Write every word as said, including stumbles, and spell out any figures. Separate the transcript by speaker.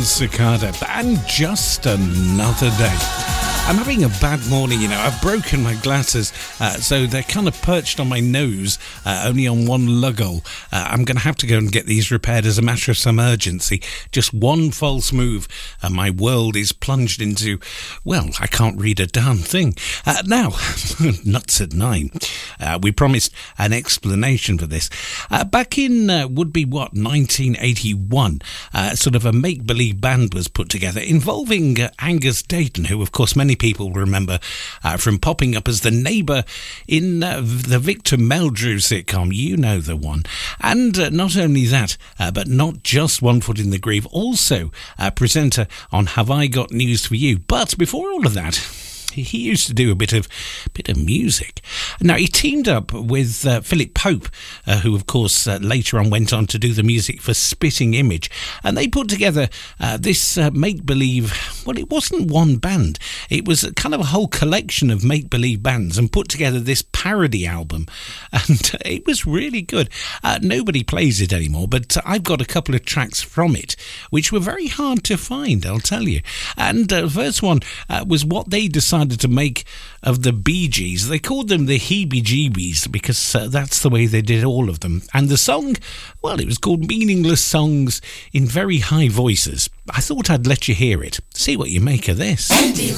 Speaker 1: Cicada and Just Another Day. I'm having a bad morning, you know. I've broken my glasses, uh, so they're kind of perched on my nose, uh, only on one luggle. Uh, I'm going to have to go and get these repaired as a matter of some urgency. Just one false move, and my world is plunged into, well, I can't read a darn thing. Uh, now, nuts at nine. Uh, we promised an explanation for this. Uh, back in, uh, would be what, nineteen eighty-one, uh, sort of a make-believe band was put together involving uh, Angus Dayton, who, of course, many people remember uh, from popping up as the neighbour in uh, the Victor Meldrew sitcom. You know the one. And uh, not only that, uh, but not just One Foot in the Grave, also a presenter on Have I Got News For You. But before all of that, he used to do a bit of bit of music. Now, he teamed up with uh, Philip Pope, uh, who, of course, uh, later on went on to do the music for Spitting Image. And they put together uh, this uh, make-believe... Well, it wasn't one band. It was kind of a whole collection of make-believe bands and put together this parody album. And uh, it was really good. Uh, nobody plays it anymore, but I've got a couple of tracks from it, which were very hard to find, I'll tell you. And uh, the first one uh, was what they decided to make of the Bee Gees. They called them the Heebie-Jeebies because uh, that's the way they did all of them. And the song, well, it was called Meaningless Songs in Very High Voices. I thought I'd let you hear it. See what you make of this.